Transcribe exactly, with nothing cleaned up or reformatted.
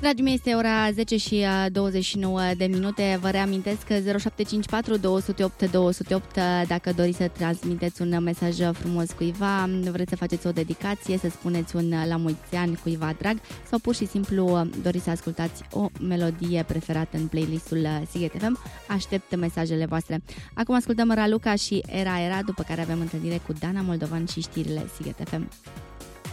Dragii mei, este ora zece și douăzeci și nouă de minute. Vă reamintesc că zero șapte cinci patru două zero opt două zero opt dacă doriți să transmiteți un mesaj frumos cuiva, vreți să faceți o dedicație, să spuneți un la mulți ani cuiva drag sau pur și simplu doriți să ascultați o melodie preferată în playlistul Sighet F M. Aștept mesajele voastre. Acum ascultăm Raluca și Era Era, după care avem întâlnire cu Dana Moldovan și știrile Sighet F M.